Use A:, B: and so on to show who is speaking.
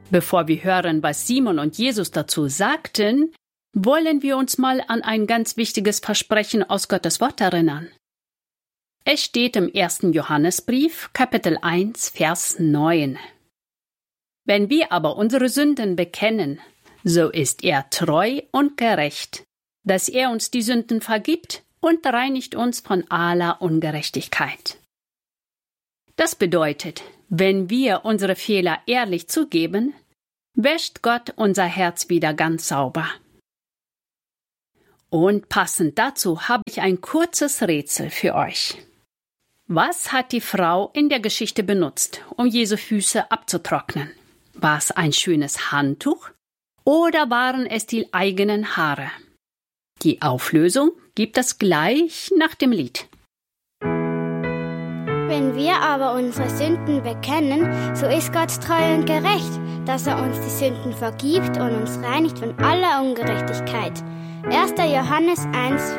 A: Bevor wir hören, was Simon und Jesus dazu sagten, wollen wir uns mal an ein ganz wichtiges Versprechen aus Gottes Wort erinnern. Es steht im 1. Johannesbrief, Kapitel 1, Vers 9. Wenn wir aber unsere Sünden bekennen, so ist er treu und gerecht, dass er uns die Sünden vergibt und reinigt uns von aller Ungerechtigkeit. Das bedeutet, wenn wir unsere Fehler ehrlich zugeben, wäscht Gott unser Herz wieder ganz sauber. Und passend dazu habe ich ein kurzes Rätsel für euch. Was hat die Frau in der Geschichte benutzt, um Jesu Füße abzutrocknen? War es ein schönes Handtuch oder waren es die eigenen Haare? Die Auflösung gibt es gleich nach dem Lied.
B: Wenn wir aber unsere Sünden bekennen, so ist Gott treu und gerecht, dass er uns die Sünden vergibt und uns reinigt von aller Ungerechtigkeit. 1. Johannes 1,